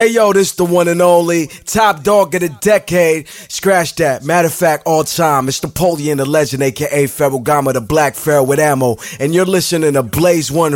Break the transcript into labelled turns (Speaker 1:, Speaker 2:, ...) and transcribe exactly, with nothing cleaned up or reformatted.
Speaker 1: Hey yo, this the one and only top dog of the decade. Scratch that. Matter of fact, all time. It's Napoleon the Legend, aka Ferragamo, the Black Pharaoh with ammo. And you're listening to Blaze One